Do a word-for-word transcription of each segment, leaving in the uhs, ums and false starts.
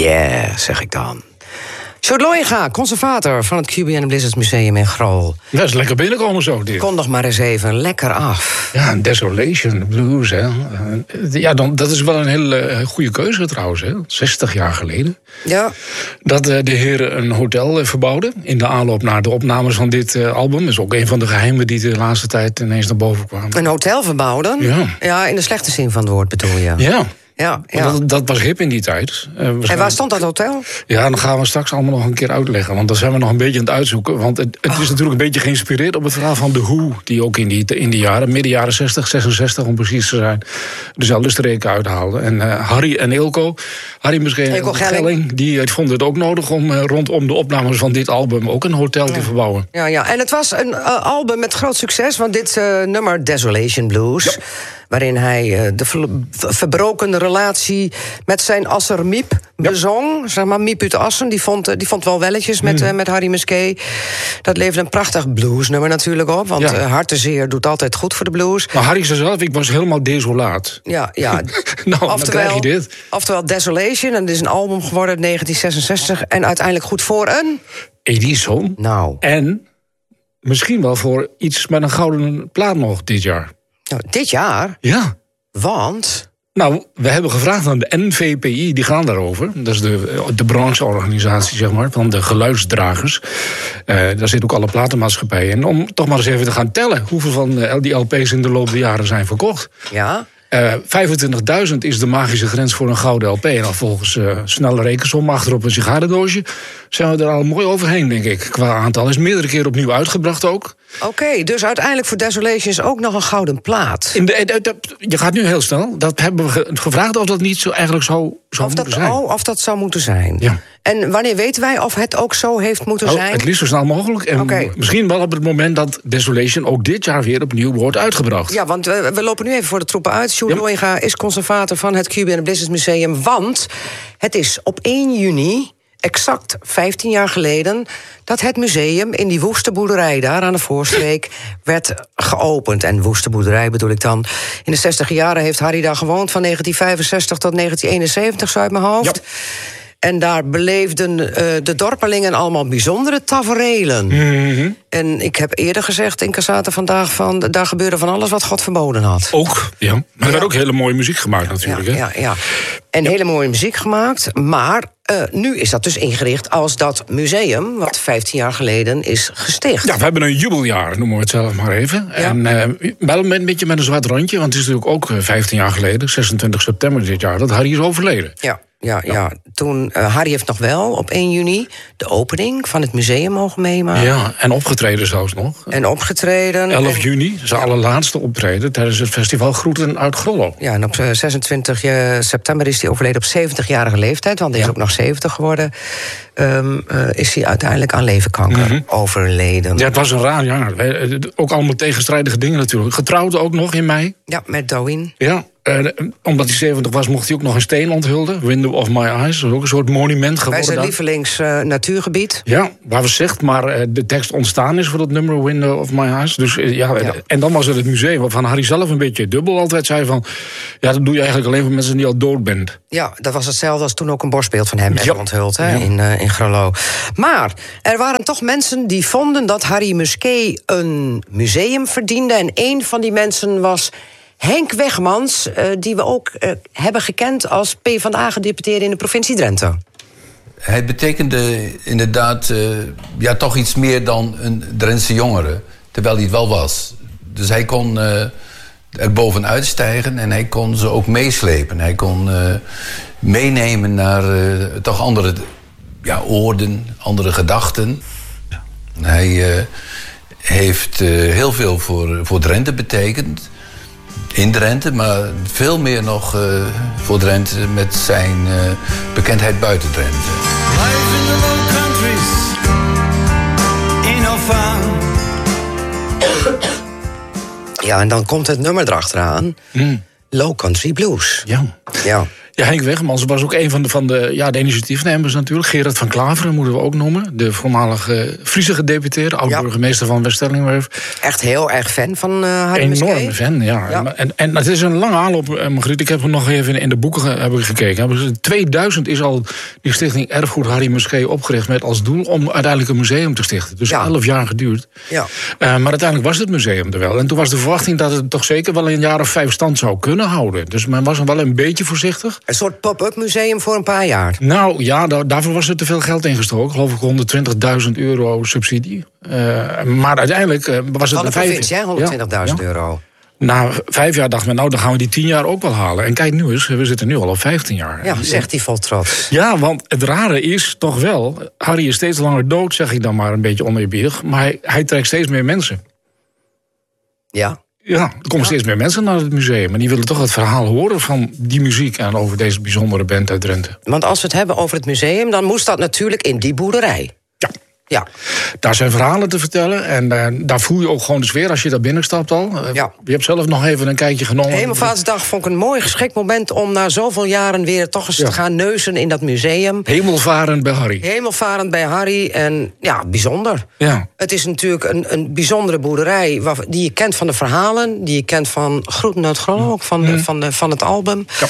Yeah, zeg ik dan. Sjoerd Looijenga, conservator van het Q B N Blizzards Museum in Grol. Dat is lekker binnenkomen zo, dit. Kom nog maar eens even lekker af. Ja, Desolation Blues, hè. Ja, dan, dat is wel een hele goede keuze trouwens, hè. zestig jaar geleden. Ja. Dat uh, de heren een hotel uh, verbouwden in de aanloop naar de opnames van dit uh, album. Dat is ook een van de geheimen die de laatste tijd ineens naar boven kwamen. Een hotel verbouwden? Ja. Ja, in de slechte zin van het woord bedoel je. Ja. Ja, ja. Dat, dat was hip in die tijd. Uh, en waar stond dat hotel? Ja, dan gaan we straks allemaal nog een keer uitleggen. Want daar zijn we nog een beetje aan het uitzoeken. Want het, het is natuurlijk een beetje geïnspireerd op het verhaal van The Who. Die ook in die, in die jaren, midden jaren zestig, zesenzestig om precies te zijn, dezelfde streken uithaalden. En uh, Harry en Ilko, Harry misschien Ilko Gelling, Gelling, die uh, vonden het ook nodig om uh, rondom de opnames van dit album ook een hotel ja. te verbouwen. Ja, ja, en het was een uh, album met groot succes. Want dit uh, nummer, Desolation Blues, ja. waarin hij uh, de ver- verbroken relatie met zijn asser Miep bezong. Ja. Zeg maar, Miep uit Assen, die vond, die vond wel welletjes met, mm. uh, met Harry Musquet. Dat leverde een prachtig bluesnummer natuurlijk op. Want ja. uh, hartenzeer doet altijd goed voor de blues. Maar Harry zei zelf, ik was helemaal desolaat. Ja, ja. nou, oftewel, dan krijg je dit. Oftewel Desolation, en dit is een album geworden in negentien zesenzestig. En uiteindelijk goed voor een... Edison. Nou. En misschien wel voor iets met een gouden plaat nog dit jaar. Nou, dit jaar? Ja. Want... Nou, we hebben gevraagd aan de N V P I, die gaan daarover. Dat is de, de brancheorganisatie, zeg maar, van de geluidsdragers. Uh, daar zitten ook alle platenmaatschappijen in. Om toch maar eens even te gaan tellen hoeveel van uh, die L P's in de loop der jaren zijn verkocht. Ja. Uh, vijfentwintigduizend is de magische grens voor een gouden L P. En dan volgens uh, snelle rekensom achterop een sigarendoosje zijn we er al mooi overheen, denk ik. Qua aantal is meerdere keer opnieuw uitgebracht ook. Oké, okay, dus uiteindelijk voor Desolation is ook nog een gouden plaat. In de, de, de, je gaat nu heel snel. Dat hebben we gevraagd of dat niet zo eigenlijk zo zou of moeten dat, zijn. Oh, of dat zou moeten zijn. Ja. En wanneer weten wij of het ook zo heeft moeten nou, zijn? Het liefst zo snel mogelijk. En okay. misschien wel op het moment dat Desolation ook dit jaar weer opnieuw wordt uitgebracht. Ja, want we, we lopen nu even voor de troepen uit. Sjoerd Looijenga is conservator van het Q B N Blizzards Museum. Want het is op één juni... exact vijftien jaar geleden dat het museum in die woeste boerderij daar aan de Voorstreek werd geopend. En woeste boerderij bedoel ik dan. In de zestiger jaren heeft Harry daar gewoond, van negentien vijfenzestig tot negentien eenenzeventig, zo uit mijn hoofd. Ja. En daar beleefden uh, de dorpelingen allemaal bijzondere taferelen. Mm-hmm. En ik heb eerder gezegd in Cassata vandaag van daar gebeurde van alles wat God verboden had. Ook, ja. Maar er ja. werd ook hele mooie muziek gemaakt natuurlijk. Ja, hè? ja, ja. En ja. hele mooie muziek gemaakt. Maar uh, nu is dat dus ingericht als dat museum wat vijftien jaar geleden is gesticht. Ja, we hebben een jubeljaar, noemen we het zelf maar even. Ja. En uh, wel een beetje met een zwart randje, want het is natuurlijk ook vijftien jaar geleden, zesentwintig september dit jaar, dat Harry is overleden. Ja. Ja, ja. ja. Toen, uh, Harry heeft nog wel op één juni de opening van het museum mogen meemaken. Ja, en opgetreden zelfs nog. En opgetreden. elf en... juni, zijn ja. allerlaatste optreden tijdens het festival Groeten uit Grollo. Ja, en op zesentwintig september is hij overleden op zeventigjarige leeftijd, want hij is ja. ook nog zeventig geworden. Um, uh, is hij uiteindelijk aan leverkanker mm-hmm. overleden. Ja, het was een raar jaar. Ook allemaal tegenstrijdige dingen natuurlijk. Getrouwd ook nog in mei. Ja, met Douwen. Ja. Uh, omdat hij zeventig was, mocht hij ook nog een steen onthulden. Window of My Eyes. Dat is ook een soort monument geworden. Bij zijn lievelings uh, natuurgebied. Ja, waar we zegt, maar uh, de tekst ontstaan is voor dat nummer Window of My Eyes. Dus, uh, ja, ja. En dan was het het museum waarvan Harry zelf een beetje dubbel altijd zei van... ja, dat doe je eigenlijk alleen voor mensen die al dood bent. Ja, dat was hetzelfde als toen ook een borstbeeld van hem werd ja. onthuld hè, ja. in, uh, in Grollo. Maar er waren toch mensen die vonden dat Harry Musquet een museum verdiende. En een van die mensen was... Henk Wegmans, uh, die we ook uh, hebben gekend als PvdA-gedeputeerde in de provincie Drenthe. Hij betekende inderdaad uh, ja, toch iets meer dan een Drentse jongere. Terwijl hij het wel was. Dus hij kon uh, er bovenuit stijgen en hij kon ze ook meeslepen. Hij kon uh, meenemen naar uh, toch andere ja, oorden, andere gedachten. Hij uh, heeft uh, heel veel voor, voor Drenthe betekend. In Drenthe, maar veel meer nog uh, voor Drenthe met zijn uh, bekendheid buiten Drenthe. Life in the low countries ain't no fun. Ja, en dan komt het nummer erachteraan. Mm. Low Country Blues. Ja. Ja. Ja, Henk Wegemans was ook een van de, van de, ja, de initiatiefnemers natuurlijk. Gerard van Klaveren moeten we ook noemen. De voormalige Friese gedeputeerde, oud-burgemeester ja. van West-Stellingwerf. Echt heel erg fan van uh, Harry Muskee. Enorme fan, ja. ja. En, en het is een lange aanloop, Margriet. Ik heb nog even in de boeken heb ik gekeken. tweeduizend is al die stichting Erfgoed Harry Muskee opgericht met als doel om uiteindelijk een museum te stichten. Dus ja. elf jaar geduurd. Ja. Uh, maar uiteindelijk was het museum er wel. En toen was de verwachting dat het toch zeker wel een jaar of vijf stand zou kunnen houden. Dus men was wel een beetje voorzichtig. Een soort pop-up museum voor een paar jaar. Nou ja, da- daarvoor was er te veel geld ingestoken. Geloof ik honderdtwintigduizend euro subsidie. Uh, maar uiteindelijk uh, was het... Van de provincie, hè? honderdtwintigduizend ja. euro. Na vijf jaar dacht men, nou, dan gaan we die tien jaar ook wel halen. En kijk nu eens, we zitten nu al op vijftien jaar. Ja, zegt hij vol trots. Ja, want het rare is toch wel... Harry is steeds langer dood, zeg ik dan maar een beetje oneerbiedig. Maar hij, hij trekt steeds meer mensen. Ja. Ja, er komen ja. steeds meer mensen naar het museum. En die willen toch het verhaal horen van die muziek... en over deze bijzondere band uit Drenthe. Want als we het hebben over het museum... dan moest dat natuurlijk in die boerderij. Ja. Ja. Daar zijn verhalen te vertellen. En uh, daar voel je ook gewoon de sfeer als je daar binnenstapt al. Uh, ja. Je hebt zelf nog even een kijkje genomen. Hemelvaartsdag vond ik een mooi geschikt moment... om na zoveel jaren weer toch eens ja. te gaan neuzen in dat museum. Hemelvarend bij Harry. Hemelvarend bij Harry. En ja, bijzonder. Ja. Het is natuurlijk een, een bijzondere boerderij... die je kent van de verhalen. Die je kent van Groeten uit Groningen. Ook van, mm. van, de, van het album. Ja.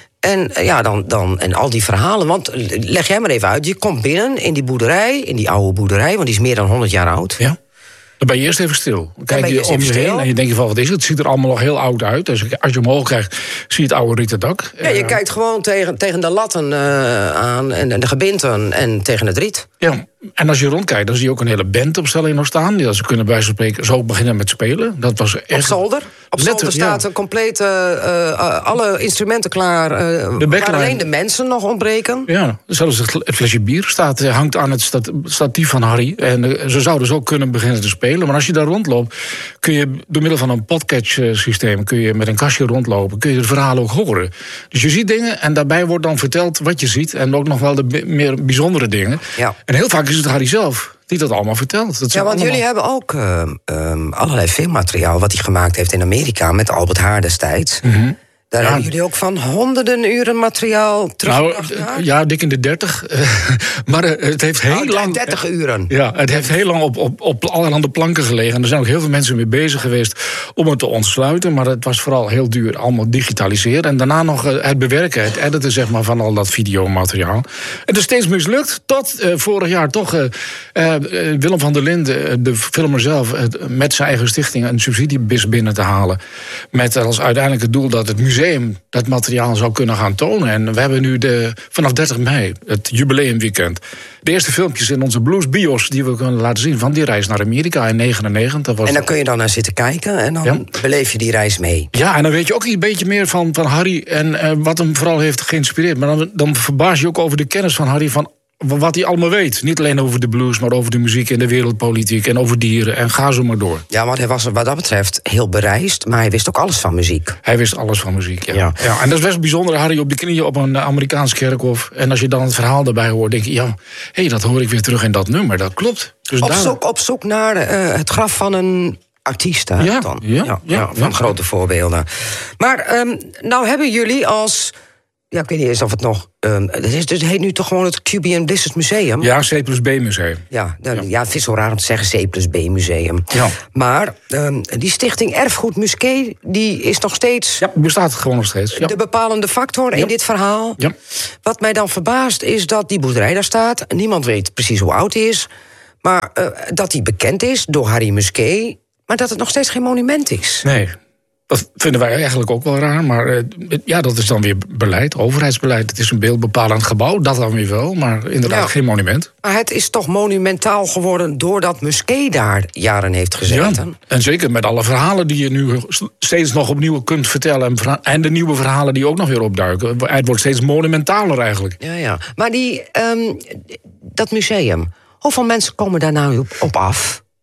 En ja, dan, dan, en al die verhalen. Want leg jij maar even uit. Je komt binnen in die boerderij, in die oude boerderij... want die is meer dan honderd jaar oud. Ja. Dan ben je eerst even stil. Dan kijk je, je om je heen en je denkt van, wat is het? Het ziet er allemaal nog heel oud uit. Dus als je omhoog kijkt, zie je het oude rieten dak. Ja, je uh, kijkt gewoon tegen, tegen de latten uh, aan en, en de gebinten en tegen het riet. Ja, en als je rondkijkt, dan zie je ook een hele bandopstelling nog staan. Ja, ze kunnen bij wijze van spreken zo beginnen met spelen. Dat was echt... Op zolder? Op zolder staat ja. een complete, uh, uh, alle instrumenten klaar. Uh, de waar alleen de mensen nog ontbreken. Ja, zelfs het flesje bier staat, hangt aan het stat, statief van Harry. En uh, ze zouden zo kunnen beginnen te spelen. Maar als je daar rondloopt, kun je door middel van een podcatch-systeem... kun je met een kastje rondlopen, kun je het verhaal ook horen. Dus je ziet dingen en daarbij wordt dan verteld wat je ziet... en ook nog wel de b- meer bijzondere dingen. Ja. En heel vaak is het Harry zelf die dat allemaal vertelt. Dat ja, want allemaal... jullie hebben ook uh, um, allerlei filmmateriaal... wat hij gemaakt heeft in Amerika met Albert Haar destijds... Mm-hmm. Daar ja. hebben jullie ook van honderden uren materiaal teruggebracht. Nou, ja, dik in de dertig. Maar het heeft heel oh, lang... dertig uren. Ja, het heeft heel lang op, op, op allerhande planken gelegen. En er zijn ook heel veel mensen mee bezig geweest om het te ontsluiten. Maar het was vooral heel duur, allemaal digitaliseren. En daarna nog het bewerken, het editen zeg maar, van al dat videomateriaal. Het is steeds mislukt, tot uh, vorig jaar toch uh, uh, Willem van der Linden, de filmer zelf... Uh, met zijn eigen stichting een subsidiebis binnen te halen. Met als uiteindelijk het doel dat het museum museum dat materiaal zou kunnen gaan tonen. En we hebben nu de, vanaf dertig mei, het jubileumweekend... de eerste filmpjes in onze Blues Bios die we kunnen laten zien... van die reis naar Amerika in negenennegentig. Was en dan kun je dan naar zitten kijken en dan ja. beleef je die reis mee. Ja, en dan weet je ook een beetje meer van, van Harry... en uh, wat hem vooral heeft geïnspireerd. Maar dan, dan verbaas je ook over de kennis van Harry... van wat hij allemaal weet. Niet alleen over de blues, maar over de muziek en de wereldpolitiek... en over dieren, en ga zo maar door. Ja, want hij was wat dat betreft heel bereisd... maar hij wist ook alles van muziek. Hij wist alles van muziek, ja. ja. ja en dat is best bijzonder, Harry op de knieën op een Amerikaans kerkhof... en als je dan het verhaal daarbij hoort, denk je... ja, hé, hey, dat hoor ik weer terug in dat nummer, dat klopt. Dus op, daar... zoek, op zoek naar uh, het graf van een... artiest, hè, ja, dan. Ja, ja, ja, ja, van ja. grote voorbeelden. Maar um, nou hebben jullie als... Ja, ik weet niet eens of het nog... Um, het, is, het heet nu toch gewoon het Q B and Blizzard Museum? Ja, C plus B Museum. Ja, dan, ja. ja, het is zo raar om te zeggen C plus B Museum. Ja. Maar um, die stichting Erfgoed Muskee... die is nog steeds... Ja, bestaat gewoon nog steeds. Ja. De bepalende factor in ja. dit verhaal. Ja. Wat mij dan verbaast is dat die boerderij daar staat. Niemand weet precies hoe oud die is. Maar uh, dat die bekend is door Harry Muskee... maar dat het nog steeds geen monument is. Nee. Dat vinden wij eigenlijk ook wel raar, maar uh, ja, dat is dan weer beleid, overheidsbeleid. Het is een beeldbepalend gebouw, dat dan weer wel, maar inderdaad ja. geen monument. Maar het is toch monumentaal geworden doordat Muskee daar jaren heeft gezeten? Ja, en zeker met alle verhalen die je nu steeds nog opnieuw kunt vertellen... en de nieuwe verhalen die ook nog weer opduiken. Het wordt steeds monumentaler eigenlijk. Ja, ja. Maar die, um, dat museum, hoeveel mensen komen daar nou op, op af?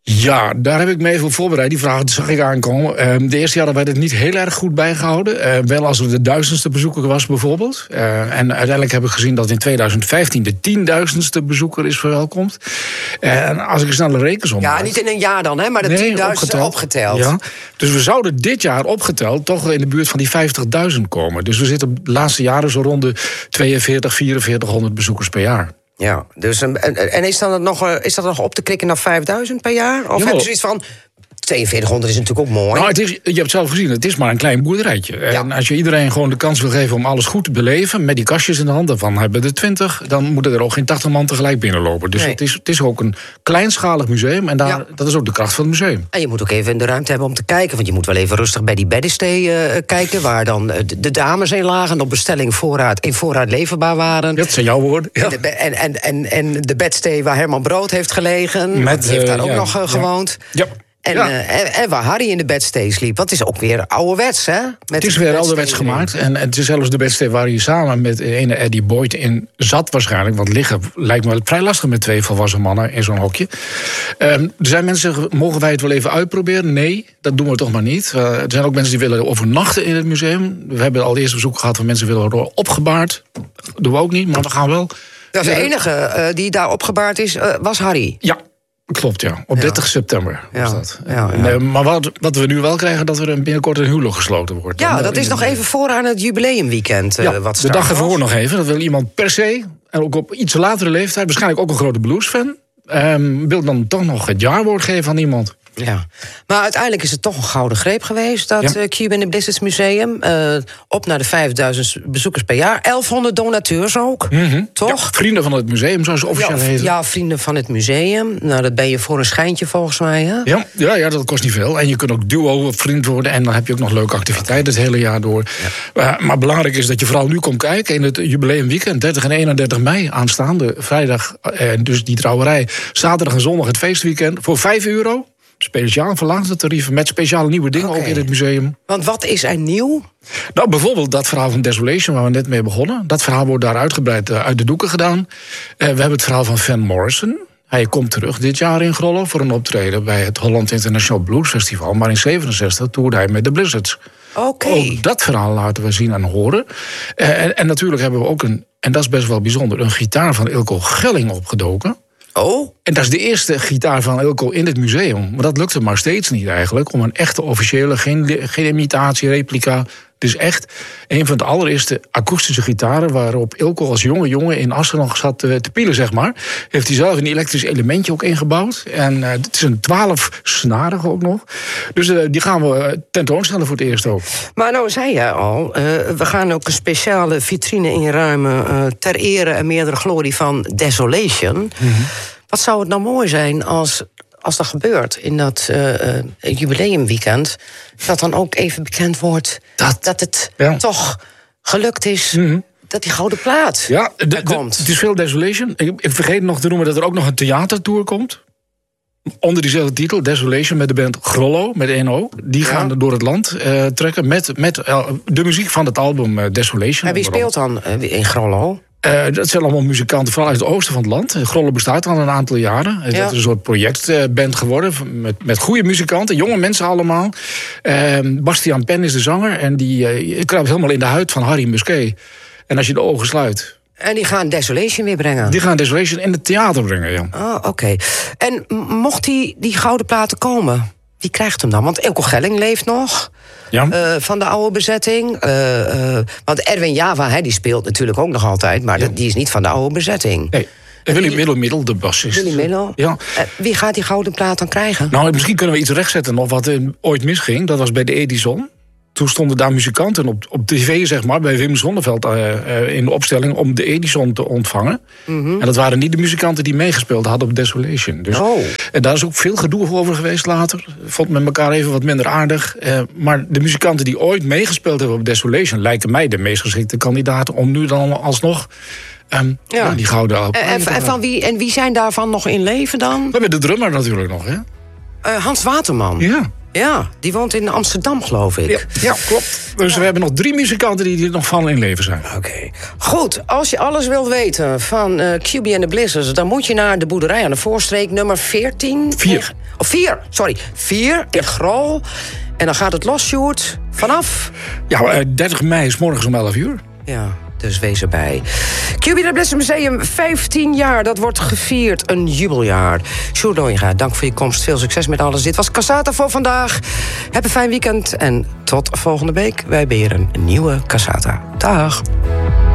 Ja, daar heb ik me even op voorbereid. Die vraag zag ik aankomen. Uh, de eerste jaren werd het niet heel erg goed bijgehouden. Uh, wel als er de duizendste bezoeker was bijvoorbeeld. Uh, en uiteindelijk heb ik gezien dat in tweeduizend vijftien... de tienduizendste bezoeker is verwelkomd. Uh, en als ik een snelle rekensom Ja, maak, niet in een jaar dan, hè, maar de nee, tienduizendste opgeteld. Ja. Dus we zouden dit jaar opgeteld toch in de buurt van die vijftigduizend komen. Dus we zitten op de laatste jaren zo rond de tweeënveertig, vierenveertighonderd bezoekers per jaar. Ja, dus en, en is, dan nog, is dat nog op te krikken naar vijfduizend per jaar? Of heb je zoiets van, tweeënveertighonderd is natuurlijk ook mooi. Nou, het is, je hebt het zelf gezien, het is maar een klein boerderijtje. Ja. En als je iedereen gewoon de kans wil geven om alles goed te beleven, met die kastjes in de hand, daarvan hebben we er twintig, dan moeten er ook geen tachtig man tegelijk binnenlopen. Dus nee. het, is, het is ook een kleinschalig museum en daar, ja. dat is ook de kracht van het museum. En je moet ook even de ruimte hebben om te kijken, want je moet wel even rustig bij die beddenstee uh, kijken, waar dan uh, de, de dames in lagen op bestelling voorraad, in voorraad leverbaar waren. Dat zijn jouw woorden. Ja. En, de, en, en, en, en de bedstee waar Herman Brood heeft gelegen, met, die heeft daar uh, ook ja, nog uh, gewoond. Ja. En, ja. uh, en, en waar Harry in de bedstee sliep. Want het is ook weer ouderwets, hè? Met het is weer ouderwets gemaakt. En het is zelfs de bedstee waar hij samen met ene Eddie Boyd in zat waarschijnlijk. Want liggen lijkt me wel vrij lastig met twee volwassen mannen in zo'n hokje. Um, er zijn mensen, mogen wij het wel even uitproberen? Nee, dat doen we toch maar niet. Uh, er zijn ook mensen die willen overnachten in het museum. We hebben al eerst bezoek gehad van mensen die willen worden opgebaard. Dat doen we ook niet, maar we gaan wel. Dat is de enige uh, die daar opgebaard is, uh, was Harry. Ja. Klopt, ja. Op dertig september was ja. dat. Ja, ja. Nee, maar wat, wat we nu wel krijgen, dat er binnenkort een huwelijk gesloten wordt. Ja, dan, dat is nog de... even voor aan het jubileumweekend. Uh, ja, wat de dag ervoor nog even. Dat wil iemand per se, en ook op iets latere leeftijd, waarschijnlijk ook een grote bluesfan, um, wil dan toch nog het jaarwoord geven aan iemand. Ja, maar uiteindelijk is het toch een gouden greep geweest, dat ja. uh, Cuban and Blizzards Museum. Uh, op naar de vijfduizend bezoekers per jaar. elfhonderd donateurs ook, mm-hmm. toch? Ja, vrienden van het museum, zoals ze officieel ja, heten. Ja, vrienden van het museum. Nou, dat ben je voor een schijntje volgens mij, hè? Ja, ja, ja, dat kost niet veel. En je kunt ook duo-vriend worden en dan heb je ook nog leuke activiteiten het hele jaar door. Ja. Uh, maar belangrijk is dat je vooral nu komt kijken in het jubileumweekend. dertig en eenendertig mei aanstaande. Vrijdag, uh, dus die trouwerij. Zaterdag en zondag het feestweekend. Voor vijf euro. Speciaal verlaagde tarieven met speciale nieuwe dingen okay. ook in het museum. Want wat is er nieuw? Nou, bijvoorbeeld dat verhaal van Desolation waar we net mee begonnen. Dat verhaal wordt daar uitgebreid uh, uit de doeken gedaan. Uh, we hebben het verhaal van Van Morrison. Hij komt terug dit jaar in Grollo voor een optreden bij het Holland International Blues Festival. Maar in zevenenzestig toerde hij met de Blizzards. Oké. Okay. Ook dat verhaal laten we zien en horen. Uh, en, en natuurlijk hebben we ook een, en dat is best wel bijzonder, een gitaar van Ilko Gelling opgedoken. Oh. En dat is de eerste gitaar van Ilko in het museum. Maar dat lukte maar steeds niet eigenlijk. Om een echte officiële, geen, geen imitatie, replica. Het is echt een van de allereerste akoestische gitaren waarop Ilko als jonge jongen in Assen nog zat te, te pielen, zeg maar. Heeft hij zelf een elektrisch elementje ook ingebouwd. En uh, het is een twaalf-snarige ook nog. Dus uh, die gaan we tentoonstellen voor het eerst ook. Maar nou zei je al, uh, we gaan ook een speciale vitrine inruimen uh, ter ere en meerdere glorie van Desolation. Mm-hmm. Wat zou het nou mooi zijn als... als dat gebeurt in dat uh, uh, jubileumweekend, dat dan ook even bekend wordt dat, dat het ja. toch gelukt is, mm-hmm. dat die gouden plaat ja, de, de, komt. Het is veel Desolation. Ik, ik vergeet nog te noemen dat er ook nog een theatertour komt. Onder diezelfde titel, Desolation, met de band Grollo, met één O. Die ja. gaan door het land uh, trekken met, met uh, de muziek van het album uh, Desolation. En wie speelt dan uh, in Grollo? Uh, dat zijn allemaal muzikanten, vooral uit het oosten van het land. Grollo bestaat al een aantal jaren. Het ja. is een soort projectband geworden, met, met goede muzikanten, jonge mensen allemaal. Uh, Bastiaan Pen is de zanger en die uh, kruipt helemaal in de huid van Harry Musquet. En als je de ogen sluit... En die gaan Desolation weer brengen? Die gaan Desolation in het theater brengen, ja. Oh, oké. Okay. En mocht die, die gouden platen komen, wie krijgt hem dan? Want Ilko Gelling leeft nog... Ja. Uh, van de oude bezetting. Uh, uh, want Erwin Java, he, die speelt natuurlijk ook nog altijd... maar ja. die is niet van de oude bezetting. Nee. En Willy Middel, Middel, de bassist. Willy Middel. Ja. Uh, wie gaat die gouden plaat dan krijgen? Nou, misschien kunnen we iets rechtzetten nog wat uh, ooit misging. Dat was bij de Edison. Toen stonden daar muzikanten op, op tv, zeg maar, bij Wim Zonneveld uh, uh, in de opstelling om de Edison te ontvangen. Mm-hmm. En dat waren niet de muzikanten die meegespeeld hadden op Desolation. Dus, oh. En daar is ook veel gedoe over geweest later. Vond met elkaar even wat minder aardig. Uh, maar de muzikanten die ooit meegespeeld hebben op Desolation lijken mij de meest geschikte kandidaten om nu dan alsnog... Um, ja. Ja, die gouden en, en, en, van wie, en wie zijn daarvan nog in leven dan? We hebben de drummer natuurlijk nog, hè? Uh, Hans Waterman. Ja. Ja, die woont in Amsterdam, geloof ik. Ja, ja klopt. Dus we hebben nog drie muzikanten die er nog van in leven zijn. Oké. Okay. Goed, als je alles wilt weten van uh, Q B and the Blizzards... dan moet je naar de boerderij aan de Voorstreek, nummer veertien. Vier. Of vier, sorry. Vier in Grol. En dan gaat het los, Sjoerd, vanaf... Ja, uh, dertig mei is morgens om elf uur. Ja, dus wees erbij. Q B and the Blizzards Museum, vijftien jaar, dat wordt gevierd. Een jubeljaar. Sjoerd Dooijenga, dank voor je komst. Veel succes met alles. Dit was Cassata voor vandaag. Heb een fijn weekend en tot volgende week. Wij beheren een nieuwe Cassata. Dag.